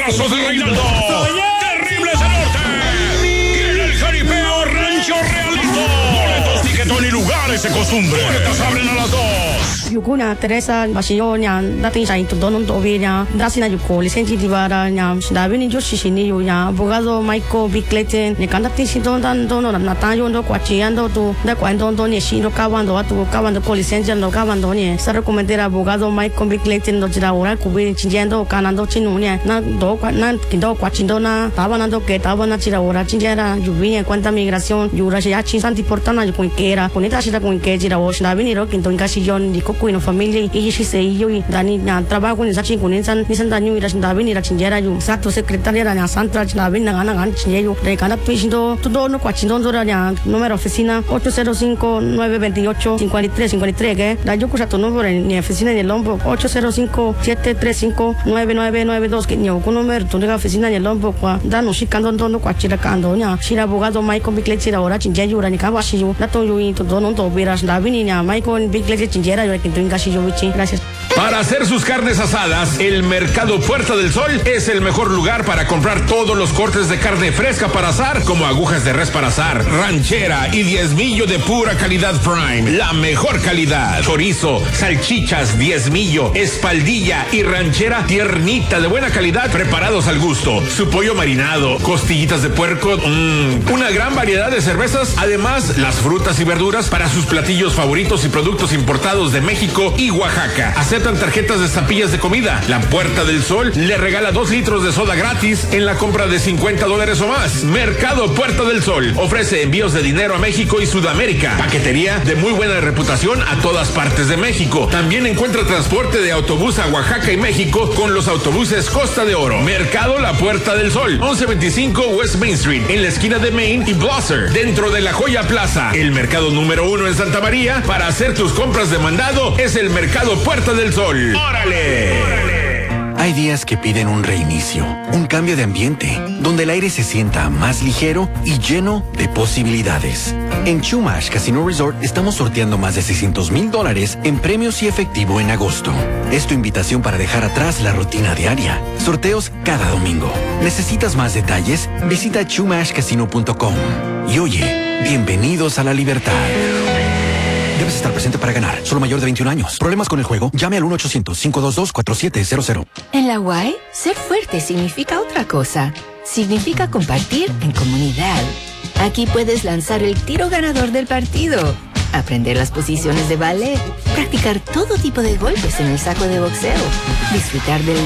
Brazos de Reinaldo. Terribles del Norte. Y en el jaripeo Rancho Realito. Boletos, tiquetón y lugares de costumbre. Puertas abren a las 2. Yukunya Teresa Basionya dating sa ito donon to obenya dasina yuko lisensi divara nya davini joshishini yunya abogado Michael Bickleten ne kandati sidon dan dono na tayo ndo kwachiando tu da kwando ndo ne shino kawando atu kawando ko lisensi ndo kawando ne sa recomendar abogado Michael Bickleten ndo jira ora kubi chinjendo kanando chinunya na do na kindo kwachindo na tabanando que tabana jira ora chinjera yuvinya cuenta migración yura ya chinsanti portana yukunkera kunita shida kunke jira wosh davini ro kinto inkashiyon diko kuino familia y si se yo y dani na trabajo ni sachi kunin san ni san daño ira davi ni ra chinjera yo exacto secretaria ra na santra davi na gana gan chinjero de kana tuindo todo no kwachindo dora na número oficina 805-928-5353 que da yo kusa tu número ni oficina ni lombo 805-735-9992 que ni con número tu de oficina ni lombo kwa da no shikando no kwachira kando nya shira abogado Michael Bickleten ahora chinjero ra ni kawashi yo da to yo y todo no to vera davi ni na Michael Bickleten chinjera yo Gracias. Para hacer sus carnes asadas, el Mercado Puerta del Sol es el mejor lugar para comprar todos los cortes de carne fresca para asar, como agujas de res para asar, ranchera y diezmillo de pura calidad Prime. La mejor calidad. Chorizo, salchichas, diezmillo, espaldilla y ranchera tiernita de buena calidad preparados al gusto. Su pollo marinado, costillitas de puerco, una gran variedad de cervezas, además las frutas y verduras para sus platillos favoritos y productos importados de México y Oaxaca. Aceptan tarjetas de estampillas de comida. La Puerta del Sol le regala 2 litros de soda gratis en la compra de $50 o más. Mercado Puerta del Sol ofrece envíos de dinero a México y Sudamérica. Paquetería de muy buena reputación a todas partes de México. También encuentra transporte de autobús a Oaxaca y México con los autobuses Costa de Oro. Mercado La Puerta del Sol, 1125 West Main Street, en la esquina de Main y Blosser, dentro de la Joya Plaza. El mercado número 1 en Santa María. Para hacer tus compras de mandado es el Mercado Puerta del Sol. ¡Órale! Hay días que piden un reinicio, un cambio de ambiente, donde el aire se sienta más ligero y lleno de posibilidades. En Chumash Casino Resort estamos sorteando más de $600,000 en premios y efectivo en agosto. Es tu invitación para dejar atrás la rutina diaria. Sorteos cada domingo. ¿Necesitas más detalles? Visita chumashcasino.com. Y oye, bienvenidos a la libertad. Debes estar presente para ganar. Solo mayor de 21 años. ¿Problemas con el juego? Llame al 1-800-522-4700. En la UAE, ser fuerte significa otra cosa. Significa compartir en comunidad. Aquí puedes lanzar el tiro ganador del partido, aprender las posiciones de ballet, practicar todo tipo de golpes en el saco de boxeo, disfrutar del